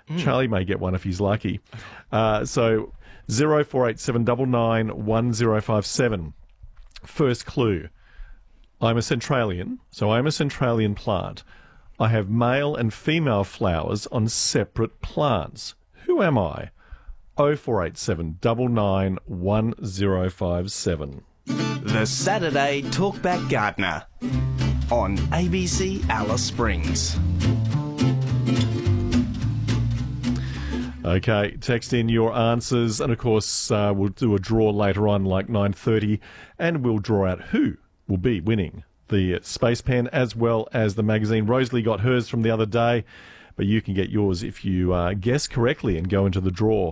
Charlie may get one if he's lucky. So 0487 991057. First clue. I'm a centralian, so I'm a centralian plant. I have male and female flowers on separate plants. Who am I? 0487 991057. The Saturday Talkback Gardener on ABC Alice Springs. Okay, text in your answers, and of course we'll do a draw later on, like 9:30, and we'll draw out who will be winning the Space Pen as well as the magazine. Rosalie got hers from the other day, but you can get yours if you guess correctly and go into the draw.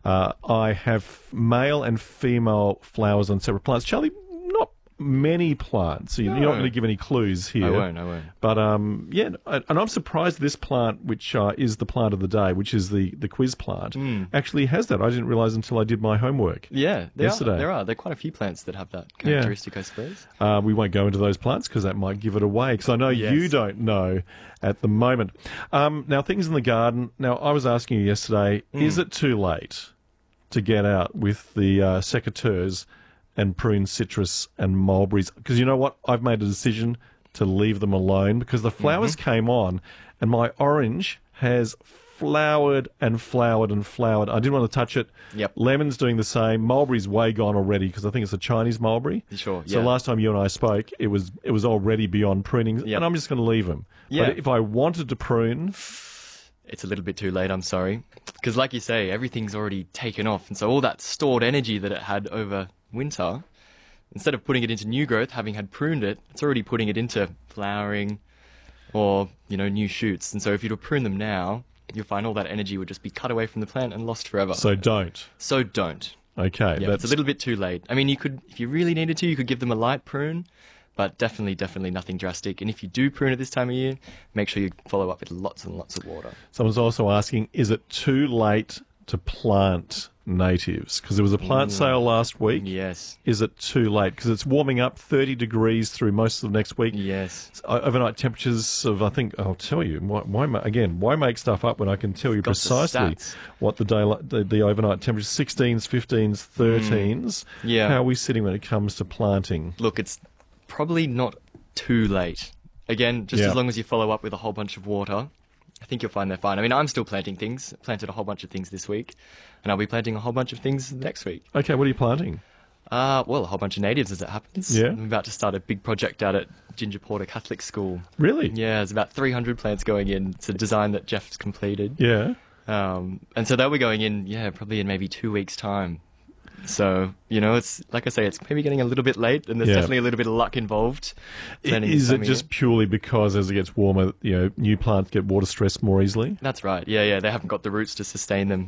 I have male and female flowers on separate plants. Charlie, not many plants. You're not going to give any clues here. I won't. But, yeah, and I'm surprised this plant, which is the plant of the day, which is the quiz plant, actually has that. I didn't realise until I did my homework yesterday. There are quite a few plants that have that characteristic, I suppose. We won't go into those plants because that might give it away, because I know you don't know at the moment. Now, things in the garden. Now, I was asking you yesterday, is it too late to get out with the secateurs and prune citrus and mulberries? Because you know what? I've made a decision to leave them alone because the flowers came on and my orange has flowered and flowered and flowered. I didn't want to touch it. Yep. Lemon's doing the same. Mulberry's way gone already because I think it's a Chinese mulberry. Sure, So last time you and I spoke, it was already beyond pruning, and I'm just going to leave them. Yeah. But if I wanted to prune... It's a little bit too late, I'm sorry. Because like you say, everything's already taken off. And so all that stored energy that it had over winter, instead of putting it into new growth, having had pruned it, it's already putting it into flowering or, new shoots. And so if you were to prune them now, you'll find all that energy would just be cut away from the plant and lost forever. So don't. Okay. Yeah, it's a little bit too late. I mean, you could, if you really needed to, you could give them a light prune, but definitely nothing drastic. And if you do prune at this time of year, make sure you follow up with lots and lots of water. Someone's also asking, is it too late to plant natives? Because there was a plant sale last week. Yes. Is it too late? Because it's warming up 30 degrees through most of next week. Yes. Overnight temperatures of, I think, I'll tell you, why make stuff up when I can tell you precisely what the overnight temperatures, 16s, 15s, 13s. Yeah. How are we sitting when it comes to planting? Look, it's probably not too late. Again, just as long as you follow up with a whole bunch of water, I think you'll find they're fine. I mean, I'm still planting things. I planted a whole bunch of things this week, and I'll be planting a whole bunch of things next week. Okay, what are you planting? Well, a whole bunch of natives as it happens. Yeah. I'm about to start a big project out at Ginger Porter Catholic School. Really? Yeah, there's about 300 plants going in. It's a design that Jeff's completed. Yeah. And so they'll be going in, probably in maybe 2 weeks' time. So, it's like I say, it's maybe getting a little bit late, and there's definitely a little bit of luck involved. Is it just purely because as it gets warmer, new plants get water stressed more easily? That's right. Yeah. They haven't got the roots to sustain them,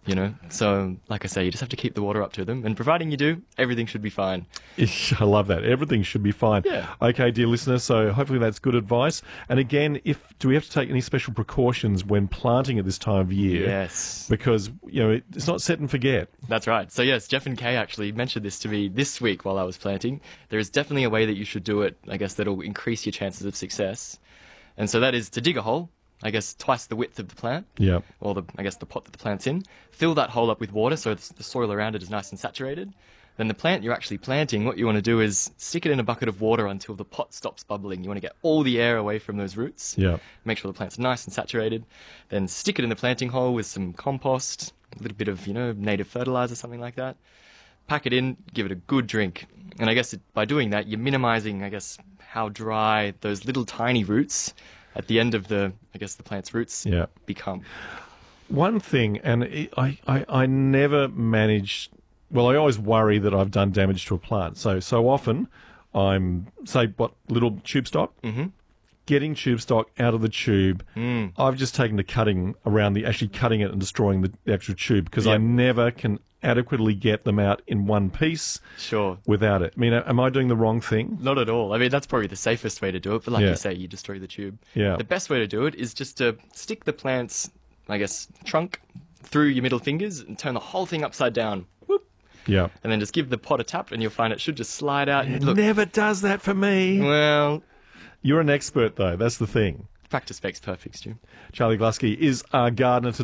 So, like I say, you just have to keep the water up to them. And providing you do, everything should be fine. I love that. Everything should be fine. Yeah. Okay, dear listeners, so hopefully that's good advice. And again, do we have to take any special precautions when planting at this time of year? Yes. Because, it's not set and forget. That's right. So, yes, Jeff and Kay actually mentioned this to me this week while I was planting. There is definitely a way that you should do it, I guess, that'll increase your chances of success. And so that is to dig a hole, I guess, twice the width of the plant. Yeah. Or the pot that the plant's in. Fill that hole up with water so the soil around it is nice and saturated. Then the plant you're actually planting, what you want to do is stick it in a bucket of water until the pot stops bubbling. You want to get all the air away from those roots. Yeah. Make sure the plant's nice and saturated. Then stick it in the planting hole with some compost, a little bit of, native fertilizer, something like that. Pack it in, give it a good drink. And I guess by doing that, you're minimizing, how dry those little tiny roots at the end of the plant's roots become. One thing, and I never manage. Well, I always worry that I've done damage to a plant. So often, I'm little tube stock. Mm-hmm. Getting tube stock out of the tube. I've just taken to cutting it and destroying the actual tube because I never can adequately get them out in one piece. Sure. Without it. I mean, am I doing the wrong thing? Not at all. I mean, that's probably the safest way to do it. But like you say, you destroy the tube. Yeah. The best way to do it is just to stick the plant's, trunk through your middle fingers and turn the whole thing upside down. Whoop. Yeah. And then just give the pot a tap and you'll find it should just slide out. It never does that for me. Well, you're an expert, though. That's the thing. Practice makes perfect, Stu. Charlie Glusky is our gardener today.